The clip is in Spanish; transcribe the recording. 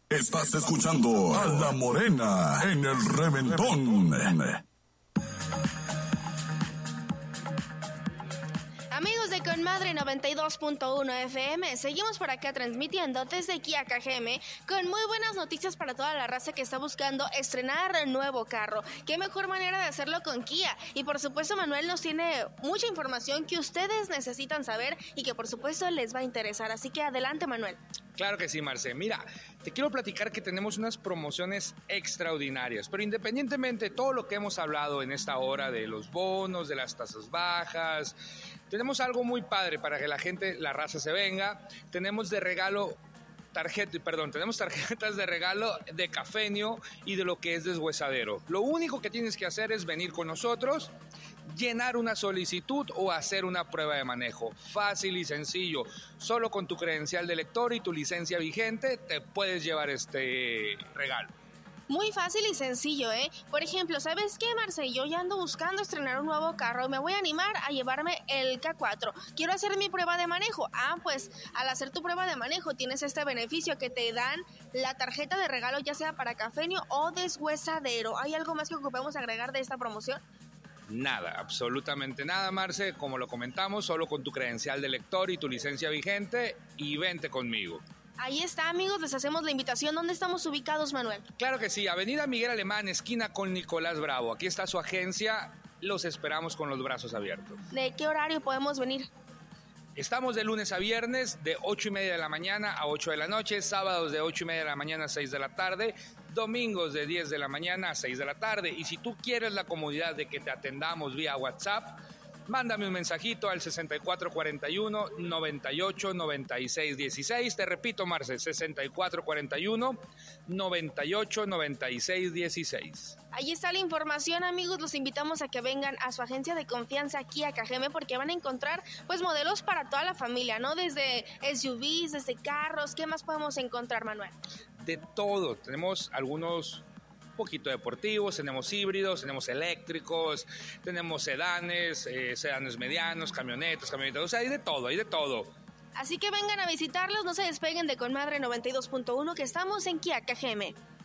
Estás escuchando a La Morena en el Reventón. Amigos de Conmadre 92.1 FM, seguimos por acá transmitiendo desde Kia KGM con muy buenas noticias para toda la raza que está buscando estrenar nuevo carro. Qué mejor manera de hacerlo con Kia. Y por supuesto Manuel nos tiene mucha información que ustedes necesitan saber y que por supuesto les va a interesar. Así que adelante, Manuel. Claro que sí, Marce. Mira, te quiero platicar que tenemos unas promociones extraordinarias, pero independientemente de todo lo que hemos hablado en esta hora de los bonos, de las tasas bajas, tenemos algo muy padre para que la raza se venga. Tenemos de regalo tenemos tarjetas de regalo de Cafenio y de lo que es deshuesadero. Lo único que tienes que hacer es venir con nosotros, llenar una solicitud o hacer una prueba de manejo. Fácil y sencillo. Solo con tu credencial de lector y tu licencia vigente te puedes llevar este regalo. Muy fácil y sencillo, ¿eh? Por ejemplo, ¿sabes qué, Marce? Yo ya ando buscando estrenar un nuevo carro. Me voy a animar a llevarme el K4. Quiero hacer mi prueba de manejo. Pues al hacer tu prueba de manejo tienes este beneficio que te dan la tarjeta de regalo, ya sea para Cafenio o deshuesadero. ¿Hay algo más que ocupemos agregar de esta promoción? Nada, absolutamente nada, Marce. Como lo comentamos, solo con tu credencial de lector y tu licencia vigente y vente conmigo. Ahí está, amigos, les hacemos la invitación. ¿Dónde estamos ubicados, Manuel? Claro que sí, Avenida Miguel Alemán, esquina con Nicolás Bravo. Aquí está su agencia, los esperamos con los brazos abiertos. ¿De qué horario podemos venir? Estamos de lunes a viernes, de 8:30 de la mañana a 8 de la noche, sábados de 8:30 de la mañana a 6 de la tarde, domingos de 10 de la mañana a 6 de la tarde. Y si tú quieres la comodidad de que te atendamos vía WhatsApp, mándame un mensajito al 6441-989616. Te repito, Marce, 6441-989616. Ahí está la información, amigos. Los invitamos a que vengan a su agencia de confianza aquí a KGM porque van a encontrar pues modelos para toda la familia, ¿no? Desde SUVs, desde carros. ¿Qué más podemos encontrar, Manuel? De todo. Tenemos algunos poquito deportivos, tenemos híbridos, tenemos eléctricos, tenemos sedanes medianos, camionetas, o sea, hay de todo. Así que vengan a visitarlos, no se despeguen de Conmadre 92.1 que estamos en Kia KGM.